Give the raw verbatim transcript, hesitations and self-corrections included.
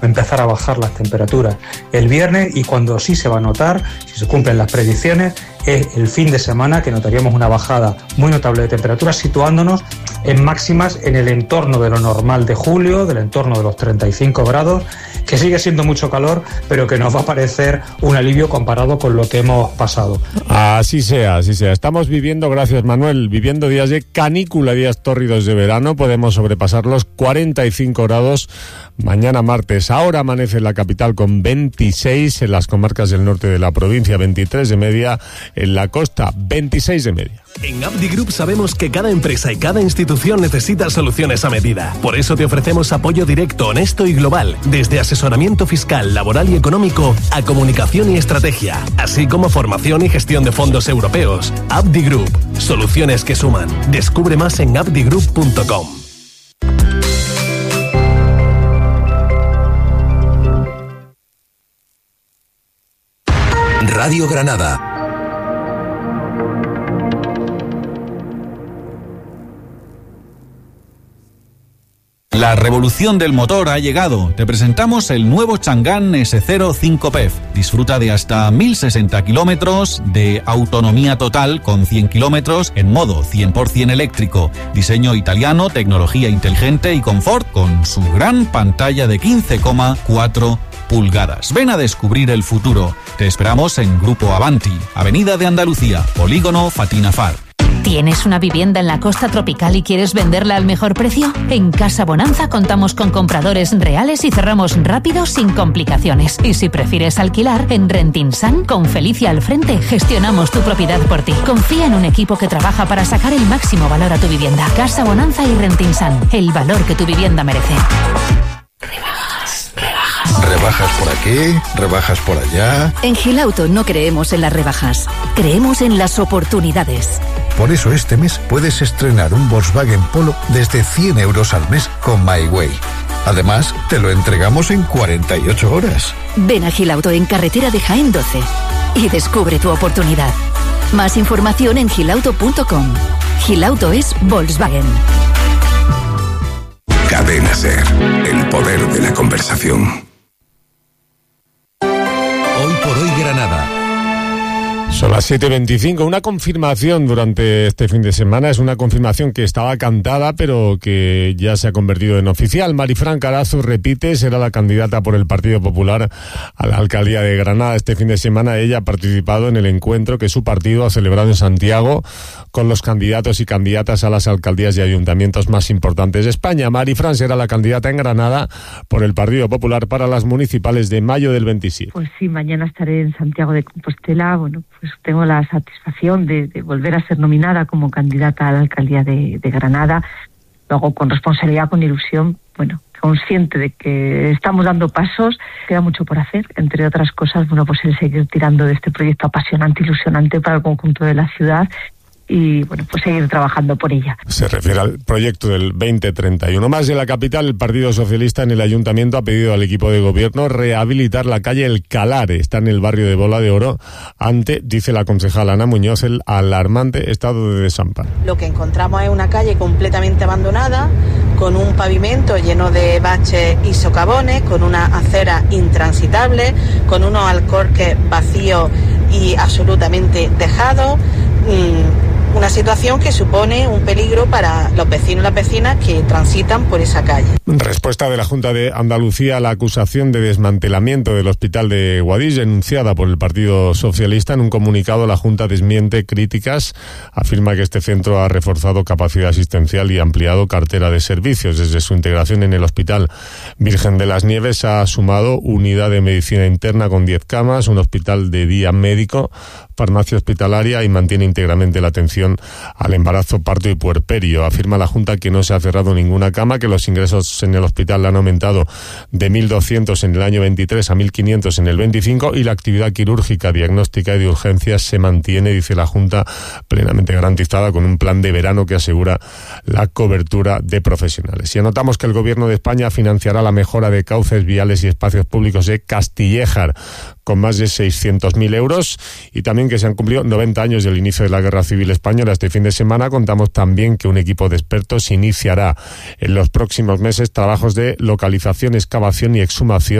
empezar a bajar las temperaturas el viernes, y cuando sí se va a notar, si se cumplen las predicciones, es el fin de semana, que notaríamos una bajada muy notable de temperaturas, situándonos en máximas en el entorno de lo normal de julio, del entorno de los treinta y cinco grados, que sigue siendo mucho calor, pero que nos va a parecer un alivio comparado con lo que hemos pasado. Así sea, así sea. Estamos viviendo, gracias Manuel, viviendo días de canícula, días tórridos de verano. Podemos sobrepasar los cuarenta y cinco grados mañana martes. Ahora amanece en la capital con veintiséis, en las comarcas del norte de la provincia veintitrés de media, en la costa veintiséis de media. En Abdi Group sabemos que cada empresa y cada institución necesita soluciones a medida. Por eso te ofrecemos apoyo directo, honesto y global, desde asesoramiento fiscal, laboral y económico a comunicación y estrategia, así como formación y gestión de fondos europeos. Abdi Group, soluciones que suman. Descubre más en abdi group punto com. Radio Granada. La revolución del motor ha llegado. Te presentamos el nuevo Chang'an ese cero cinco P E F. Disfruta de hasta mil sesenta kilómetros de autonomía total con cien kilómetros en modo cien por ciento eléctrico. Diseño italiano, tecnología inteligente y confort con su gran pantalla de quince coma cuatro pulgadas. Ven a descubrir el futuro. Te esperamos en Grupo Avanti, Avenida de Andalucía, Polígono Fatina Far. ¿Tienes una vivienda en la costa tropical y quieres venderla al mejor precio? En Casa Bonanza contamos con compradores reales y cerramos rápido sin complicaciones. Y si prefieres alquilar, en Rentinsan, con Felicia al frente, gestionamos tu propiedad por ti. Confía en un equipo que trabaja para sacar el máximo valor a tu vivienda. Casa Bonanza y Rentinsan, el valor que tu vivienda merece. ¿Rebajas por aquí? ¿Rebajas por allá? En Gilauto no creemos en las rebajas, creemos en las oportunidades. Por eso este mes puedes estrenar un Volkswagen Polo desde cien euros al mes con My Way. Además, te lo entregamos en cuarenta y ocho horas. Ven a Gilauto en carretera de Jaén doce y descubre tu oportunidad. Más información en gilauto punto com. Gilauto es Volkswagen. Cadena SER, el poder de la conversación. Hoy por hoy Granada. Son las siete veinticinco. Una confirmación durante este fin de semana. Es una confirmación que estaba cantada, pero que ya se ha convertido en oficial. Marifran Carazo repite, será la candidata por el Partido Popular a la alcaldía de Granada. Este fin de semana ella ha participado en el encuentro que su partido ha celebrado en Santiago con los candidatos y candidatas a las alcaldías y ayuntamientos más importantes de España. Marifran será la candidata en Granada por el Partido Popular para las municipales de mayo del veintisiete. Pues sí, mañana estaré en Santiago de Compostela. Bueno, pues tengo la satisfacción de, de volver a ser nominada como candidata a la alcaldía de, de Granada. Lo hago con responsabilidad, con ilusión, bueno, consciente de que estamos dando pasos, queda mucho por hacer, entre otras cosas, bueno, pues el seguir tirando de este proyecto apasionante, ilusionante para el conjunto de la ciudad y, bueno, pues seguir trabajando por ella. Se refiere al proyecto del veinte treinta y uno. Más de la capital, el Partido Socialista en el Ayuntamiento ha pedido al equipo de gobierno rehabilitar la calle El Calare. Está en el barrio de Bola de Oro, ante, dice la concejala Ana Muñoz, el alarmante estado de desamparo. Lo que encontramos es una calle completamente abandonada, con un pavimento lleno de baches y socavones, con una acera intransitable, con unos alcorques vacíos y absolutamente dejados. Mmm, Una situación que supone un peligro para los vecinos y las vecinas que transitan por esa calle. Respuesta de la Junta de Andalucía a la acusación de desmantelamiento del hospital de Guadix, denunciada por el Partido Socialista. En un comunicado, la Junta desmiente críticas, afirma que este centro ha reforzado capacidad asistencial y ampliado cartera de servicios. Desde su integración en el Hospital Virgen de las Nieves ha sumado unidad de medicina interna con diez camas, un hospital de día médico, farmacia hospitalaria y mantiene íntegramente la atención al embarazo, parto y puerperio. Afirma la Junta que no se ha cerrado ninguna cama, que los ingresos en el hospital han aumentado de mil doscientos en el año veintitrés a mil quinientos en el veinticinco y la actividad quirúrgica, diagnóstica y de urgencias se mantiene, dice la Junta, plenamente garantizada con un plan de verano que asegura la cobertura de profesionales. Y anotamos que el Gobierno de España financiará la mejora de cauces viales y espacios públicos de Castillejar con más de seiscientos mil euros y también que se han cumplido noventa años del inicio de la Guerra Civil Española española. Este fin de semana contamos también que un equipo de expertos iniciará en los próximos meses trabajos de localización, excavación y exhumación